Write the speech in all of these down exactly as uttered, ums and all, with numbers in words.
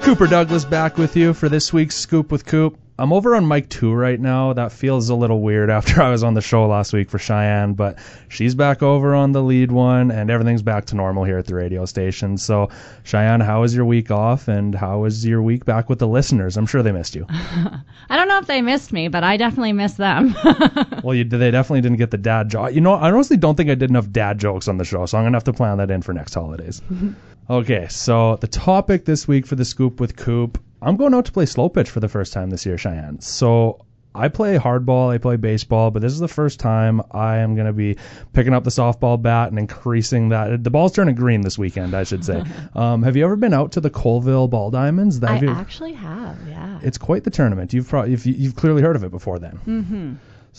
Cooper Douglas back with you for this week's Scoop with Coop. I'm over on mic two right now. That feels a little weird after I was on the show last week for Cheyenne, but she's back over on the lead one, and everything's back to normal here at the radio station. So, Cheyenne, how was your week off, and how was your week back with the listeners? I'm sure they missed you. I don't know if they missed me, but I definitely missed them. Well, you, they definitely didn't get the dad joke. You know, I honestly don't think I did enough dad jokes on the show, so I'm going to have to plan that in for next holidays. Okay, so the topic this week for the Scoop with Coop, I'm going out to play slow pitch for the first time this year, Cheyenne. So I play hardball, I play baseball, but this is the first time I am going to be picking up the softball bat and increasing that. The ball's turning green this weekend, I should say. um, have you ever been out to the Colville Ball Diamonds? I you, actually have, yeah. It's quite the tournament. You've, pro- you've, you've clearly heard of it before then. Mm-hmm.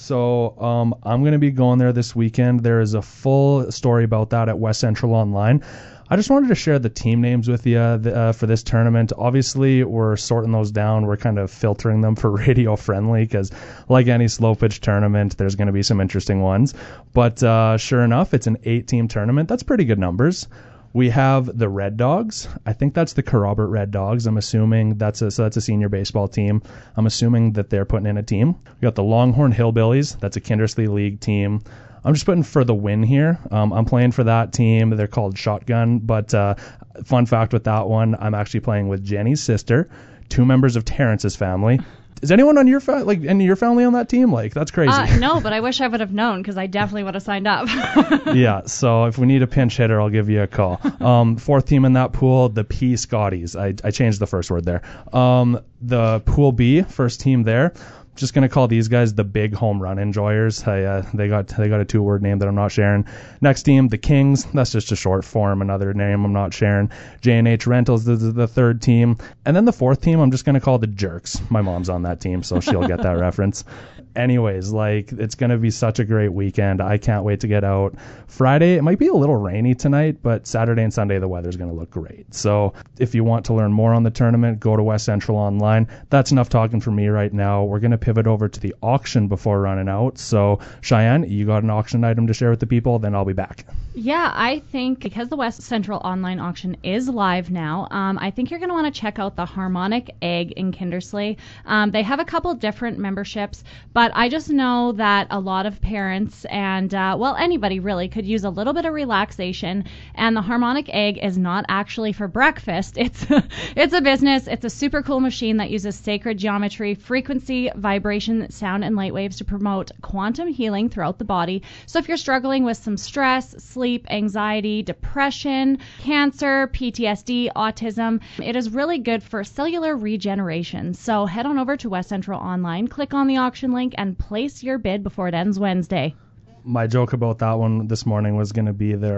So um, I'm going to be going there this weekend. There is a full story about that at West Central Online. I just wanted to share the team names with you uh, for this tournament. Obviously, we're sorting those down. We're kind of filtering them for radio friendly because, like any slow pitch tournament, there's going to be some interesting ones. But uh, sure enough, it's an eight-team tournament. That's pretty good numbers. We have the Red Dogs. I think that's the Kerrobert Red Dogs. I'm assuming that's a so that's a senior baseball team. I'm assuming that they're putting in a team. We got the Longhorn Hillbillies. That's a Kindersley League team. I'm just putting for the win here. Um, I'm playing for that team. They're called Shotgun. But uh, fun fact with that one, I'm actually playing with Jenny's sister, two members of Terrence's family. Is anyone on your fa- like any of your family on that team? Like, that's crazy. Uh, no, but I wish I would have known because I definitely would have signed up. Yeah, so if we need a pinch hitter, I'll give you a call. Um, fourth team in that pool, the P Scotties. I, I changed the first word there. Um, the Pool B, first team there. Just gonna call these guys the big home run enjoyers. I, uh, they got they got a two word name that I'm not sharing. Next team, the Kings. That's just a short form, another name I'm not sharing. J and H Rentals is the third team, and then the fourth team I'm just gonna call the Jerks. My mom's on that team, so she'll get that reference. Anyways, like, it's gonna be such a great weekend. I can't wait to get out. Friday, it might be a little rainy tonight, but Saturday and Sunday the weather's gonna look great. So if you want to learn more on the tournament, go to West Central Online. That's enough talking for me right now. We're gonna pivot over to the auction before running out. So Cheyenne, you got an auction item to share with the people, then I'll be back. Yeah, I think because the West Central Online auction is live now, um, I think you're going to want to check out the Harmonic Egg in Kindersley. Um, they have a couple different memberships, but I just know that a lot of parents and, uh, well, anybody really could use a little bit of relaxation, and the Harmonic Egg is not actually for breakfast. It's, it's a business. It's a super cool machine that uses sacred geometry, frequency, vibration, sound, and light waves to promote quantum healing throughout the body. So if you're struggling with some stress, sleep, anxiety, depression, cancer, P T S D, autism, it is really good for cellular regeneration. So head on over to West Central Online, click on the auction link, and place your bid before it ends Wednesday. My joke about that one this morning was going to be there